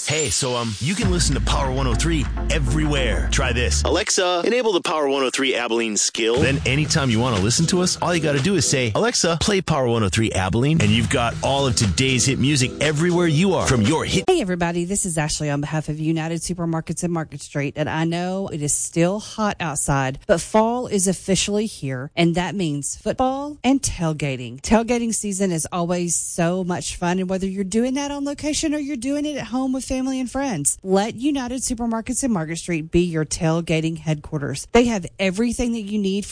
Hey, so you can listen to Power 103 everywhere. Try this. Alexa, enable the Power 103 Abilene skill. Then anytime you want to listen to us, all you got to do is say, Alexa, play Power 103 Abilene, and you've got all of today's hit music everywhere you are from your hit. Hey, everybody, this is Ashley on behalf of United Supermarkets and Market Street, and I know it is still hot outside, but fall is officially here, and that means football and tailgating. Tailgating season is always so much fun, and whether you're doing that on location or you're doing it at home with family and friends, let United Supermarkets and Market Street be your tailgating headquarters. They have everything that you need for